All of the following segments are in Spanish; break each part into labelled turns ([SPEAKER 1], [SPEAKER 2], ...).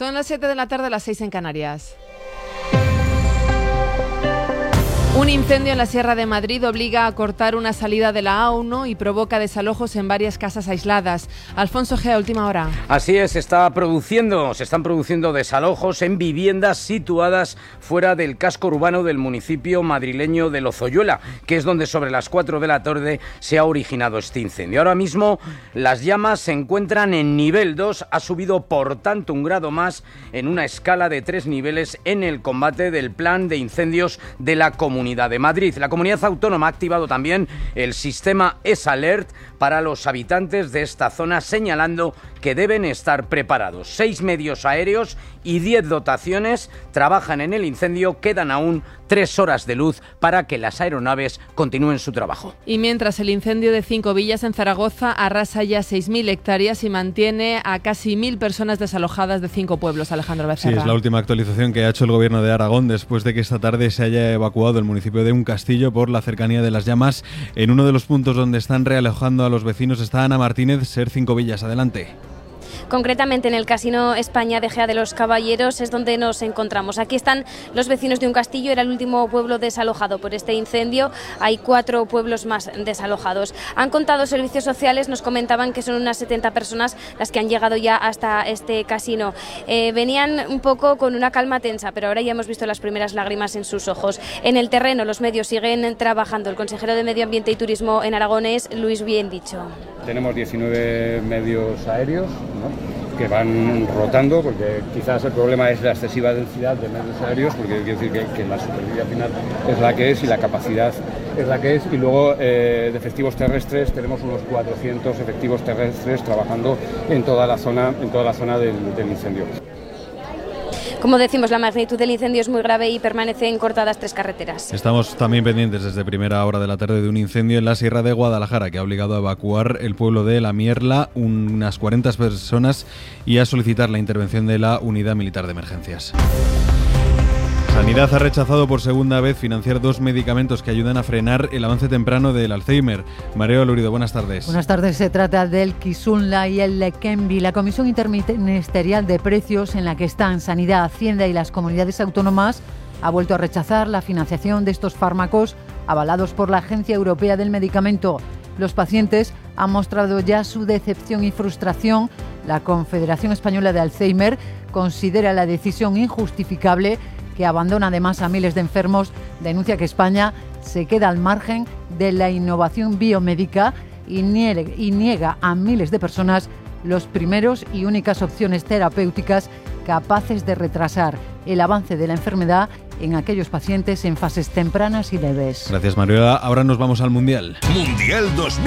[SPEAKER 1] Son las 7 de la tarde, las 6 en Canarias. Un incendio en la Sierra de Madrid obliga a cortar una salida de la A1 y provoca desalojos en varias casas aisladas. Alfonso Gea, última hora.
[SPEAKER 2] Así es, se están produciendo desalojos en viviendas situadas fuera del casco urbano del municipio madrileño de Lozoyuela, que es donde sobre las 4 de la tarde se ha originado este incendio. Ahora mismo las llamas se encuentran en nivel 2, ha subido por tanto un grado más en una escala de 3 niveles en el combate del plan de incendios de la Comunidad de Madrid. La comunidad autónoma ha activado también el sistema S-Alert para los habitantes de esta zona, señalando que deben estar preparados. 6 medios aéreos y 10 dotaciones trabajan en el incendio. Quedan aún 3 horas de luz para que las aeronaves continúen su trabajo.
[SPEAKER 1] Y mientras el incendio de 5 villas en Zaragoza arrasa ya 6.000 hectáreas y mantiene a casi 1.000 personas desalojadas de 5 pueblos, Alejandro Becerra.
[SPEAKER 3] Sí, es la última actualización que ha hecho el gobierno de Aragón después de que esta tarde se haya evacuado el municipio de Un Castillo por la cercanía de las llamas. En uno de los puntos donde están realojando a los vecinos está Ana Martínez, SER 5 Villas. Adelante.
[SPEAKER 4] Concretamente en el Casino España de Gea de los Caballeros es donde nos encontramos. Aquí están los vecinos de Un Castillo, era el último pueblo desalojado por este incendio. Hay 4 pueblos más desalojados. Han contado servicios sociales, nos comentaban que son unas 70 personas las que han llegado ya hasta este casino. Venían un poco con una calma tensa, pero ahora ya hemos visto las primeras lágrimas en sus ojos. En el terreno los medios siguen trabajando. El consejero de Medio Ambiente y Turismo en Aragón es Luis Biendicho.
[SPEAKER 5] Tenemos 19 medios aéreos, ¿no?, que van rotando, porque quizás el problema es la excesiva densidad de medios aéreos, porque quiere decir que la superficie final es la que es y la capacidad es la que es, y luego de efectivos terrestres tenemos unos 400 efectivos terrestres trabajando en toda la zona del incendio.
[SPEAKER 4] Como decimos, la magnitud del incendio es muy grave y permanecen cortadas 3 carreteras.
[SPEAKER 3] Estamos también pendientes desde primera hora de la tarde de un incendio en la Sierra de Guadalajara que ha obligado a evacuar el pueblo de La Mierla, unas 40 personas, y a solicitar la intervención de la Unidad Militar de Emergencias. Sanidad ha rechazado por segunda vez financiar 2 medicamentos que ayudan a frenar el avance temprano del Alzheimer. María Lurido, buenas tardes.
[SPEAKER 6] Buenas tardes. Se trata del Kisunla y el Leqembi. La Comisión Interministerial de Precios, en la que están Sanidad, Hacienda y las comunidades autónomas, ha vuelto a rechazar la financiación de estos fármacos avalados por la Agencia Europea del Medicamento. Los pacientes han mostrado ya su decepción y frustración. La Confederación Española de Alzheimer considera la decisión injustificable, que abandona además a miles de enfermos. Denuncia que España se queda al margen de la innovación biomédica y niega a miles de personas los primeros y únicas opciones terapéuticas capaces de retrasar el avance de la enfermedad en aquellos pacientes en fases tempranas y leves.
[SPEAKER 3] Gracias, Mariola. Ahora nos vamos al Mundial.
[SPEAKER 7] Mundial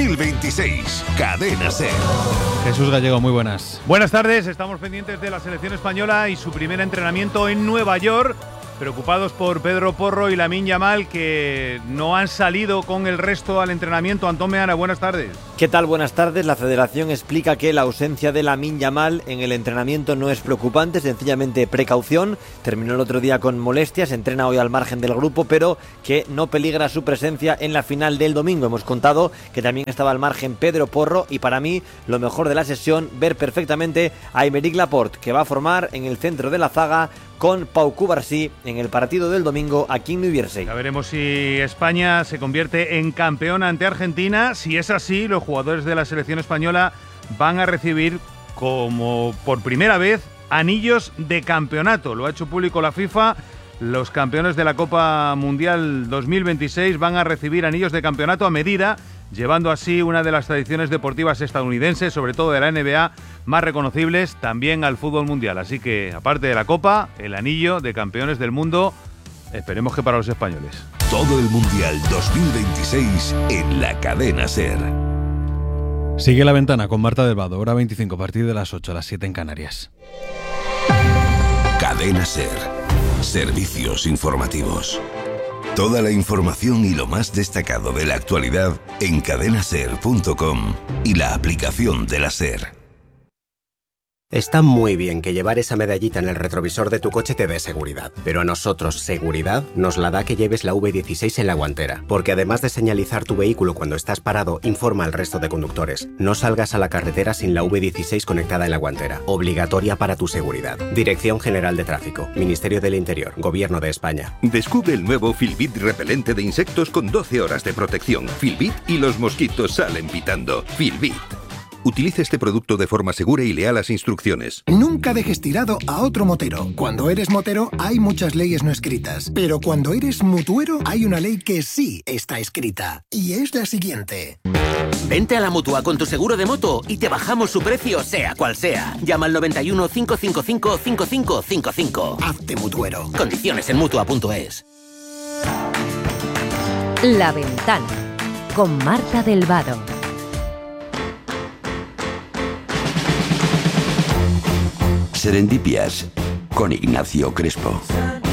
[SPEAKER 7] 2026, Cadena SER.
[SPEAKER 3] Jesús Gallego, muy buenas.
[SPEAKER 8] Buenas tardes, estamos pendientes de la selección española y su primer entrenamiento en Nueva York. Preocupados por Pedro Porro y Lamine Yamal, que no han salido con el resto al entrenamiento. Antón Meana, buenas tardes.
[SPEAKER 9] ¿Qué tal? Buenas tardes. La Federación explica que la ausencia de Lamine Yamal en el entrenamiento no es preocupante, sencillamente precaución. Terminó el otro día con molestias, entrena hoy al margen del grupo, pero que no peligra su presencia en la final del domingo. Hemos contado que también estaba al margen Pedro Porro, y para mí lo mejor de la sesión, ver perfectamente a Aymeric Laporte, que va a formar en el centro de la zaga con Pau Cubarsí en el partido del domingo aquí en New Jersey.
[SPEAKER 8] Ya veremos si España se convierte en campeona ante Argentina. Si es así, los jugadores de la selección española van a recibir, como por primera vez, anillos de campeonato. Lo ha hecho público la FIFA. Los campeones de la Copa Mundial 2026 van a recibir anillos de campeonato a medida, llevando así una de las tradiciones deportivas estadounidenses, sobre todo de la NBA, más reconocibles también al fútbol mundial. Así que, aparte de la Copa, el anillo de campeones del mundo, esperemos que para los españoles.
[SPEAKER 7] Todo el Mundial 2026 en la Cadena SER.
[SPEAKER 3] Sigue La Ventana con Marta del Vado, hora 25, a partir de las 8, a las 7 en Canarias.
[SPEAKER 7] Cadena SER. Servicios informativos. Toda la información y lo más destacado de la actualidad en cadenaser.com y la aplicación de la SER.
[SPEAKER 10] Está muy bien que llevar esa medallita en el retrovisor de tu coche te dé seguridad, pero a nosotros seguridad nos la da que lleves la V16 en la guantera, porque además de señalizar tu vehículo cuando estás parado, informa al resto de conductores. No salgas a la carretera sin la V16 conectada en la guantera, obligatoria para tu seguridad. Dirección General de Tráfico, Ministerio del Interior, Gobierno de España.
[SPEAKER 11] Descubre el nuevo Filbit repelente de insectos con 12 horas de protección. Filbit y los mosquitos salen pitando. Filbit. Utilice este producto de forma segura y lea las instrucciones.
[SPEAKER 12] Nunca dejes tirado a otro motero. Cuando eres motero hay muchas leyes no escritas, pero cuando eres mutuero hay una ley que sí está escrita, y es la siguiente.
[SPEAKER 13] Vente a la Mutua con tu seguro de moto y te bajamos su precio sea cual sea. Llama al 91 555 5555.
[SPEAKER 12] Hazte mutuero.
[SPEAKER 13] Condiciones en Mutua.es.
[SPEAKER 14] La Ventana con Marta del Vado.
[SPEAKER 15] Serendipias con Ignacio Crespo.